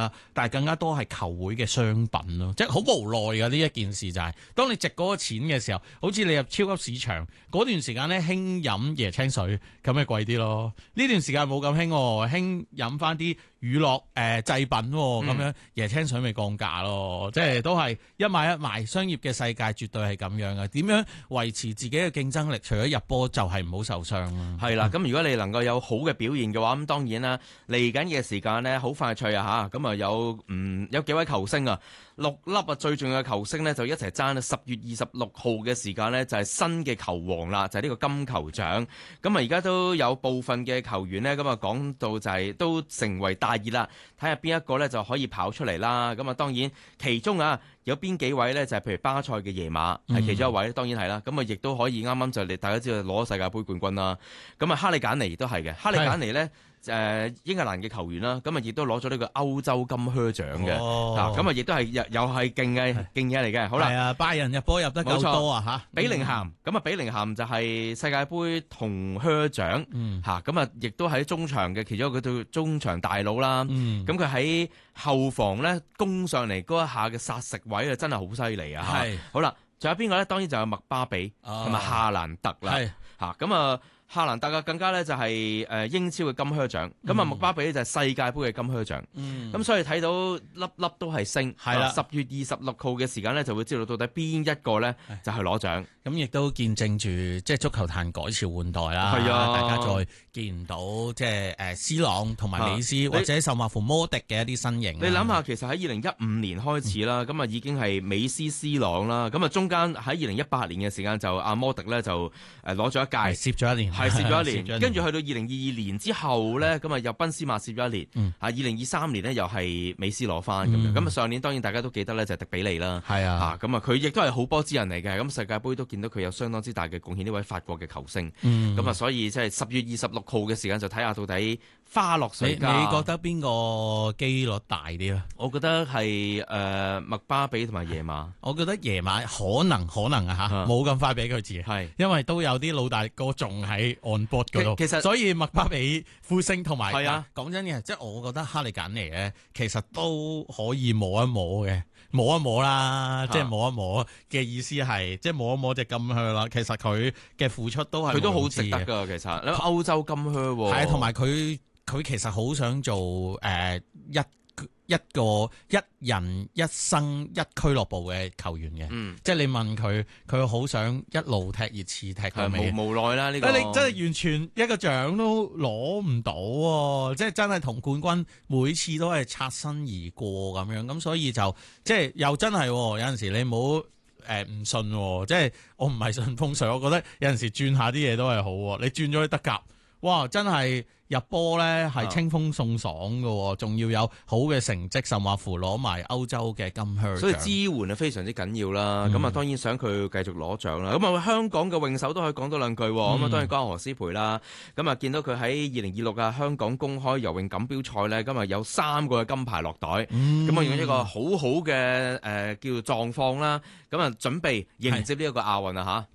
啦，但係更加多係球會嘅商品咯，即係好無奈㗎呢一件事就係、當你值嗰個錢嘅時候，好似你入超級市場嗰段時間咧，興飲椰青水咁咪貴啲咯。呢段時間冇咁興，興飲翻啲娛樂製品咁樣，椰青水咪降價咯。即係都係一買一賣，商業嘅世界絕對係咁樣嘅。點樣維持自己嘅競爭力？除咗入波就係唔好受傷啦。 係啦，咁如果你能夠有好嘅表現嘅話，咁當然啦，嚟緊嘅時間呢，好快脆啊嚇，咁啊有幾位球星啊，6粒啊最重要嘅球星呢，就一齊爭10月26號嘅時間呢，就係新嘅球王啦，就係呢個金球獎。咁啊而家都有部分嘅球員呢，咁啊講到就係都成為大熱啦，睇下邊一個呢就可以跑出嚟啦。咁啊當然其中啊有邊幾位呢，就係譬如巴塞嘅耶馬係其中一位，當然係啦。咁啊亦都可以啱啱就嚟大家知道攞世界盃冠軍啦。咁啊哈利簡尼亦都係嘅，哈利簡尼呢。英格蘭嘅球員啦，咁啊亦都攞咗呢個歐洲金靴獎嘅，咁啊亦都係又係勁嘢嚟嘅。好啦， 係啊，拜仁入波入得夠多啊嚇！ 比寧咸，咁啊比寧咸就係世界盃銅靴獎，咁啊亦都喺中場嘅其中一個叫中場大佬啦。咁佢喺後防咧攻上嚟嗰一下嘅殺食位啊，真係好犀利啊！係好啦，仲有邊個咧？當然就有麥巴比同埋夏蘭特啦。咁啊。夏蘭特啊，更加咧就係英超嘅金靴獎，咁啊麥巴比咧就係世界盃嘅金靴獎，咁所以睇到粒粒都係升，係啦。10月26號嘅時間咧就會知道到底邊一個咧就係攞獎， 咁亦都見證住即係足球壇改朝換代啦， 係啊， 大家再見唔到即係C朗同埋美斯或者甚或乎摩迪嘅一啲身形。 你諗下，其實喺2015年開始啦，咁啊已經係美斯、C朗啦，咁啊中間喺2018年嘅時間就阿摩迪咧就攞咗一屆， 攝咗一年。 係蝕咗一年，跟住去到2022年之後咧，咁啊又賓斯馬蝕咗一年，2023年咧又係美斯攞翻咁樣。咁啊上年當然大家都記得咧就係迪比利啦， 係啊， 咁啊佢亦都係好波之人嚟嘅。咁世界盃都見到佢有相當之大嘅貢獻，呢位法國嘅球星。咁啊所以即係10月26號嘅時間就睇下到底花落誰家。 你覺得邊個機率大啲咧？ 我覺得係麥巴比同埋耶馬。 我覺得耶馬可能啊嚇，冇咁快俾佢自己，因為都有啲老大哥仲喺on board 嗰度。其實所以麥巴比呼聲同埋講真嘅，即係我覺得哈利簡尼咧，其實都可以摸一摸嘅，摸一摸啦，即係摸一摸嘅意思係即係摸一摸隻金靴啦。其實佢嘅付出都係佢都好值得㗎。其實歐洲金靴喎， 係啊，同埋佢其實好想做一個一人一生一俱樂部嘅球員嘅，即係你問佢，佢好想一路踢熱刺踢到尾， 無奈啦呢個。 你真係完全一個獎都攞唔到喎，即係真係同冠軍每次都係擦身而過咁樣，咁所以就即係又真係有陣時你唔好唔信，即係我唔係信風水，我覺得有陣時轉下啲嘢都係好，你轉咗去德甲，哇真係〜入波咧係清風送爽嘅，仲要有好嘅成績，甚或乎攞埋歐洲嘅金靴獎。 所以支援係非常之緊要啦。咁啊，當然想佢繼續攞獎啦。咁啊，香港嘅泳手都可以講多兩句。咁啊，當然講何詩蓓啦。咁啊，見到佢喺2026啊香港公開游泳錦標賽咧，咁啊有3個嘅金牌落袋。咁啊，用一個好好嘅叫狀況啦。咁啊，準備迎接呢一個亞運啊